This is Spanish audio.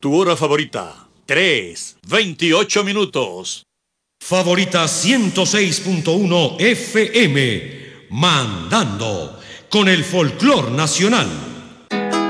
Tu hora favorita, 3:28 minutos. Favorita 106.1 FM, mandando con el folclor nacional.